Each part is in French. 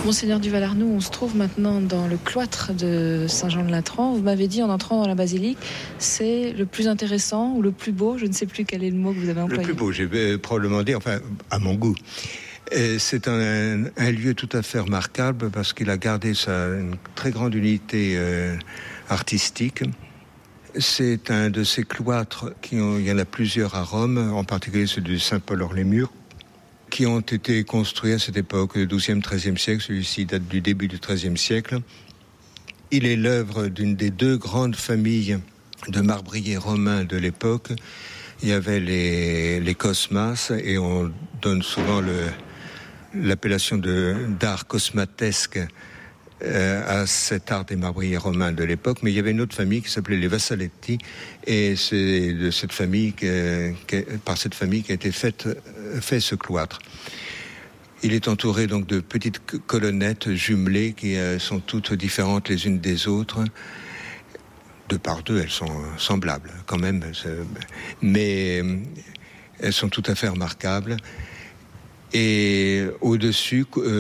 Monseigneur du Valarnoux, on se trouve maintenant dans le cloître de Saint-Jean-de-Latran. Vous m'avez dit en entrant dans la basilique, c'est le plus intéressant ou le plus beau, je ne sais plus quel est le mot que vous avez employé. Le plus beau, j'ai probablement dit, enfin, à mon goût. Et c'est un lieu tout à fait remarquable parce qu'il a gardé une très grande unité artistique. C'est un de ces cloîtres il y en a plusieurs à Rome, en particulier celui de Saint-Paul-hors-les-Murs, qui ont été construits à cette époque, le XIIe, XIIIe siècle. Celui-ci date du début du XIIIe siècle. Il est l'œuvre d'une des deux grandes familles de marbriers romains de l'époque. Il y avait les Cosmas, et on donne souvent l'appellation d'art cosmatesque à cet art des marbriers romains de l'époque, mais il y avait une autre famille qui s'appelait les Vassaletti, et c'est de cette famille par cette famille qu'a été fait ce cloître. Il est entouré donc de petites colonnettes jumelées qui sont toutes différentes les unes des autres. De par deux, elles sont semblables quand même, mais elles sont tout à fait remarquables. Et au-dessus,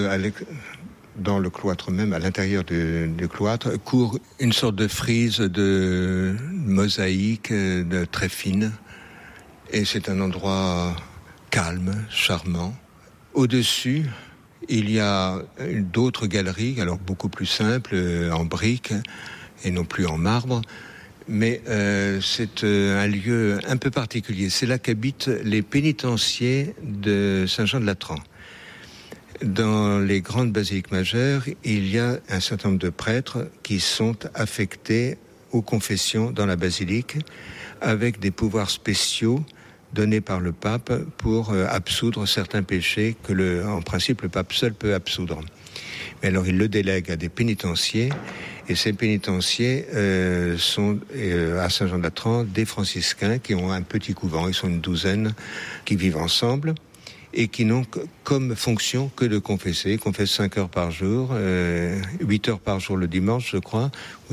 dans le cloître même, à l'intérieur du cloître, court une sorte de frise de mosaïque très fine. Et c'est un endroit calme, charmant. Au-dessus, il y a d'autres galeries, alors beaucoup plus simples, en briques et non plus en marbre. Mais c'est un lieu un peu particulier. C'est là qu'habitent les pénitenciers de Saint-Jean-de-Latran. Dans les grandes basiliques majeures, il y a un certain nombre de prêtres qui sont affectés aux confessions dans la basilique avec des pouvoirs spéciaux donnés par le pape pour absoudre certains péchés que, en principe, le pape seul peut absoudre. Mais alors, il le délègue à des pénitenciers, et ces pénitenciers sont à Saint-Jean-de-Latran des franciscains qui ont un petit couvent. Ils sont une douzaine qui vivent ensemble et qui n'ont comme fonction que de confesser. Ils confessent 5 heures par jour, 8 heures par jour le dimanche, je crois,